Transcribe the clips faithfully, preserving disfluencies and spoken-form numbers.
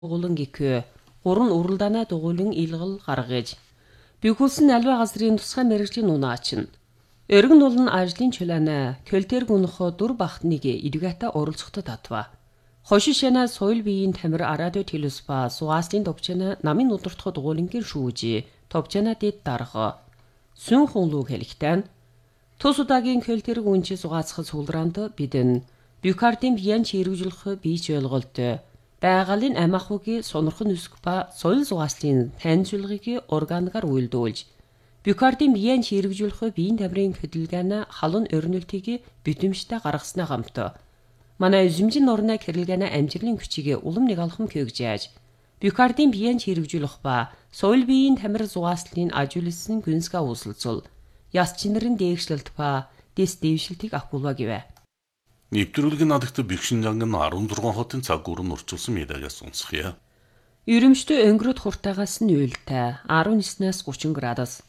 дугуулан гикэ гурван уралдаанаа дугуулан илгэл гаргаж бигүүлсэн альва газрын тусгай мэрэгжлийн унаач нь эргэн улан ажлын чулаана көлтер гүнхө дур бахтныг идэгата оролцохтой татва хошишэна соёл биеийн тамир арадио телеспа сугаслын товчана намын удирдах дугуулангийн шүүжи товчана дэд дарга сүн хонлог хэлхтэн тус удаагийн көлтер гүнчи сугаацхал суулраанд бидэн бюкардын биян чирүүжлэх бийч ойлголт байгалийн амиахугийн сонирхон үсг ба соёл сугааслын танилцуулгыг органгаар үйлдүүлж бюкардын биян чирүүжлэх биеийн тамирын хөдөлгөөний халуун өрнөлтийг бидэмжтэй гаргаснаа хамт манай эзэмжин орны хэрэглэгээний амжилтын хүчийг улам нэг алхам хөгжиж бюкардын биян чирүүжлэх ба соёл биеийн тамир сугааслын ажиулсан гүнсга үүсэлцэл яс чинэрэн дээгшлэлт ба дэс дэвшилтийг ахгүйва гэвэ. Нэвтрүүлгийн надагт бэкшинжангийн арван зургаан хотын цаг уурын урчилсан медагаас унсхъя. Ерөмжтэй өнгөрөд хуртаагаас нь уйлтай арван ниснээс гучин градус.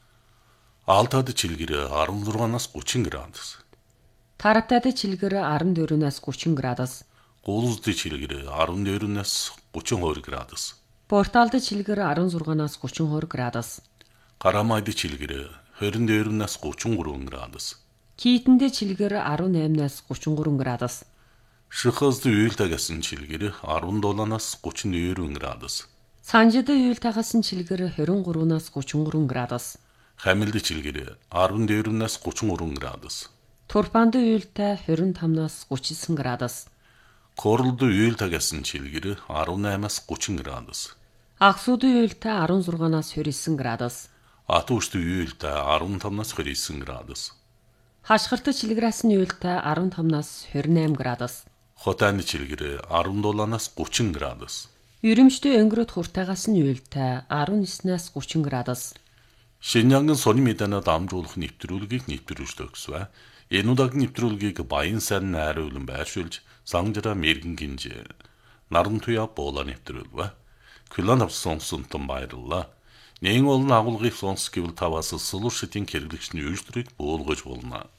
Алтад чилгэр арван зургаанаас гучин градус. Таратад чилгэр арван дөрвнээс гучин градус. Гуулзд чилгэр арван дөрвнээс гучин хоёр градус. Порталд чилгэр арван зургаанаас гучин хоёр градус. Карамайд чилгэр хорин дөрвнээс гучин гурван градус. Кийтэнд чилгэр арван наймнаас гучин гурван градус. Шихазд уйлтагасан чилгэр арван долоноос гучин deux градус. Санжид уйлтагасан чилгэр хорин гурвнаас гучин гурван градус. Хамилд чилгэр арван дөрвнээс гучин гурван градус. Турпанд уйлтай хорин тамнаас гучин градус. Королд уйлтагасан чилгэр арван наймаас гучин градус. Аксууд уйлтай арван зургаанаас двадцать градус. Атушд уйлтай арван тамнаас двадцать градус. Хашгирт чилгэрээс нь уйлтай арван тамнаас двадцать восемь градус. Хотааны чилгэр арван долоноос гучин градус. Ерөмжтэй өнгөрөд хуртаагаас нь уйлтай арван нисээс гучин градус. Шинжангийн сони меданад амжуулах нэвтрүүлгийг нэвтрүүлж төгсвэ. Энэ удаагийн нэвтрүүлгийг Баян сайн найруулан байршуулж Сангжара мэрэгэн гинж наран туяа буула нэвтрүүлвэ. Күлэн авсан сонтон баярлалаа. Нэгэн олон агуулгыг сонс гэвэл таваас сулууршитын хэрэглэгчний үйлдвэрийг буулгаж болно.